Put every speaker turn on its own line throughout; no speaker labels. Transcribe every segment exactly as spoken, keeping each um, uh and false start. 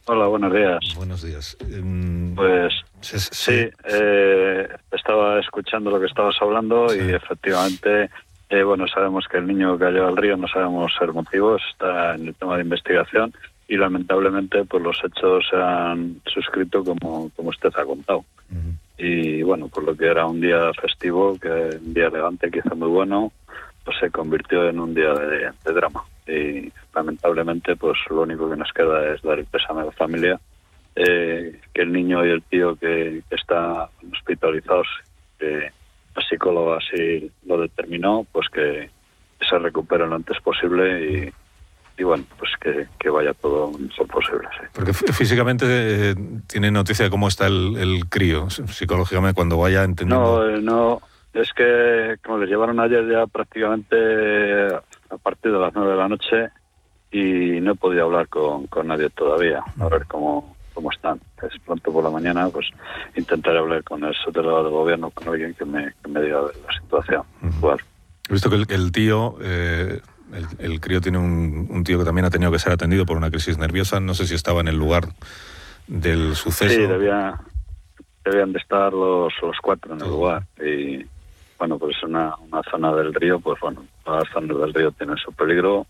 Hola, buenos días.
Buenos días. Um,
pues
sí, sí.
sí, eh, estaba escuchando lo que estabas hablando sí. y efectivamente, eh, bueno, sabemos que el niño cayó al río, no sabemos el motivo, está en el tema de investigación y lamentablemente pues los hechos se han suscrito como, como usted ha contado. Uh-huh. Y bueno, por lo que era un día festivo, que un día elegante, quizá muy bueno, pues se convirtió en un día de, de drama. Y lamentablemente pues lo único que nos queda es dar el pésame a la familia, eh, que el niño y el tío que, que está hospitalizados, que la psicóloga así lo determinó, pues que, que se recuperen lo antes posible y, y bueno, pues que, que vaya todo lo mejor posible. Sí.
Porque físicamente eh, tiene noticia de cómo está el, el crío, psicológicamente, cuando vaya entendiendo.
No, no, es que como les llevaron ayer ya prácticamente a partir de las nueve de la noche y no he podido hablar con, con nadie todavía, a ver cómo, cómo están. Es pronto por la mañana, pues intentaré hablar con el subdelegado del gobierno, con alguien que me, que me diga de la situación.
Uh-huh. Bueno. He visto que el, el tío, eh, el, el crío tiene un, un tío que también ha tenido que ser atendido por una crisis nerviosa, no sé si estaba en el lugar del suceso.
Sí, debía, debían de estar los, los cuatro en el lugar y bueno, pues es una, una zona del río, pues bueno, todas las zonas del río tienen su peligro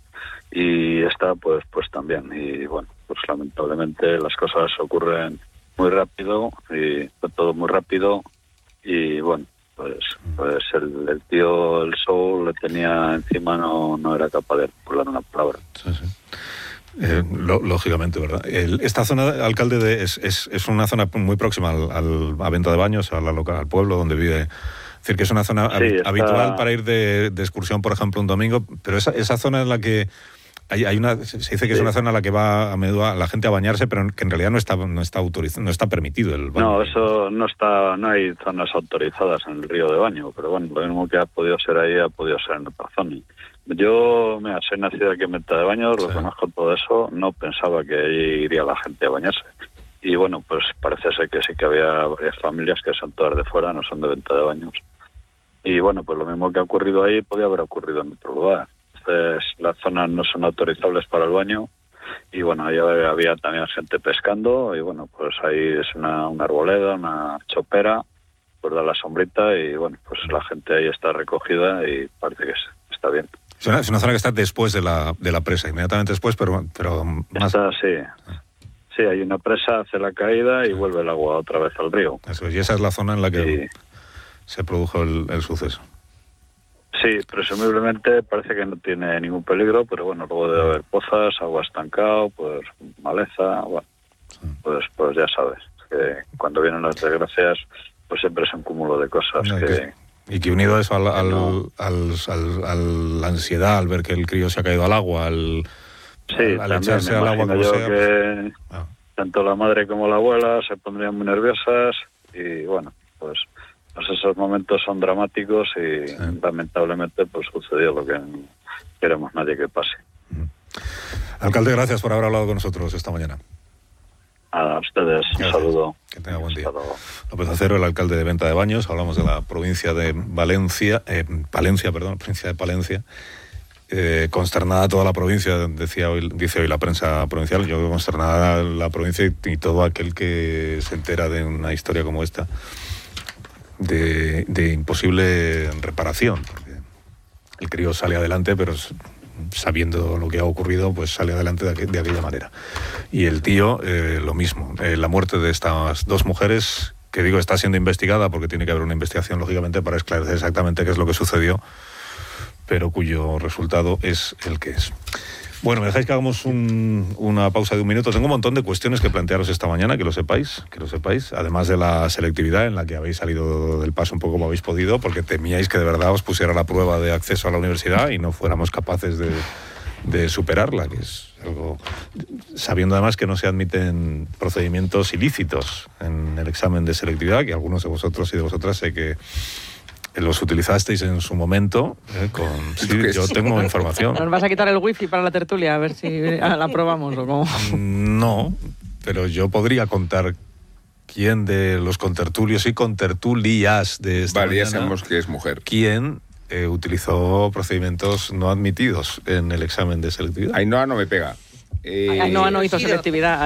y esta pues pues también. Y bueno, pues lamentablemente las cosas ocurren muy rápido y fue todo muy rápido y bueno, pues pues el, el tío, el Soul, le tenía encima, no, no era capaz de articular una palabra.
Sí, sí. Eh, lo, lógicamente, ¿verdad? El, esta zona, alcalde, de, es, es, es una zona muy próxima al, al, a Venta de Baños, a la local, al pueblo donde vive. Es decir, que es una zona
sí, está...
habitual para ir de, de excursión, por ejemplo, un domingo, pero esa, esa zona en la que hay, hay una, se dice que sí. es una zona en la que va a menudo la gente a bañarse, pero que en realidad no está no está autorizado, no está permitido el baño.
No, eso no está, no hay zonas autorizadas en el río de baño, pero bueno, lo mismo que ha podido ser ahí ha podido ser en otra zona. Yo, mira, soy nacido aquí en Venta de Baños, sí. lo conozco todo eso, no pensaba que ahí iría la gente a bañarse. Y bueno, pues parece ser que sí que había varias familias que son todas de fuera, no son de Venta de Baños. Y bueno, pues lo mismo que ha ocurrido ahí podía haber ocurrido en otro lugar. Entonces, las zonas no son autorizables para el baño y bueno, ahí había también gente pescando y bueno, pues ahí es una, una arboleda, una chopera, pues da la sombrita y bueno, pues la gente ahí está recogida y parece que está bien.
Es una, es una zona que está después de la, de la presa, inmediatamente después, pero, pero más...
Está, sí. Sí, hay una presa, hace la caída y vuelve el agua otra vez al río.
Eso es, y esa es la zona en la que
y...
se produjo el, el suceso.
Sí, presumiblemente parece que no tiene ningún peligro, pero bueno, luego debe haber pozas, agua estancado, pues maleza, bueno, sí. pues pues ya sabes, que cuando vienen las desgracias, pues siempre es un cúmulo de cosas.
No,
que,
que, y que unido a eso, al, al,
no.
al, al, al, la ansiedad, al ver que el crío se ha caído al agua, al,
sí,
al, al echarse al agua como
yo
sea,
que
pues, ah.
tanto la madre como la abuela se pondrían muy nerviosas y bueno, pues... Pues esos momentos son dramáticos y sí. lamentablemente pues sucedió lo que no queremos nadie que pase.
Alcalde, gracias por haber hablado con nosotros esta mañana.
A ustedes,
gracias.
Un saludo.
Que tenga buen día. López Acero, el alcalde de Venta de Baños. Hablamos de la provincia de Valencia, eh, Palencia, perdón, provincia de Palencia. Eh, consternada toda la provincia, decía hoy, dice hoy la prensa provincial. Yo creo consternada la provincia y, y todo aquel que se entera de una historia como esta. De, de imposible reparación, porque el crío sale adelante, pero sabiendo lo que ha ocurrido, pues sale adelante de, aqu de aquella manera. Y el tío, eh, lo mismo. Eh, la muerte de estas dos mujeres, que digo, está siendo investigada, porque tiene que haber una investigación, lógicamente, para esclarecer exactamente qué es lo que sucedió, pero cuyo resultado es el que es. Bueno, me dejáis que hagamos un, una pausa de un minuto. Tengo un montón de cuestiones que plantearos esta mañana, que lo sepáis, que lo sepáis, además de la selectividad en la que habéis salido del paso un poco como habéis podido, porque temíais que de verdad os pusiera la prueba de acceso a la universidad y no fuéramos capaces de, de superarla, que es algo... Sabiendo además que no se admiten procedimientos ilícitos en el examen de selectividad, que algunos de vosotros y de vosotras sé que los utilizasteis en su momento, eh, con... Sí, yo tengo información.
¿Nos vas a quitar el wifi para la tertulia? A ver si la probamos o cómo.
No, pero yo podría contar quién de los contertulios y contertulias de esta
Vale,
mañana,
ya sabemos que es mujer.
¿Quién eh, utilizó procedimientos no admitidos en el examen de selectividad?
Ainhoa no me pega.
Eh, Ainhoa no hizo selectividad.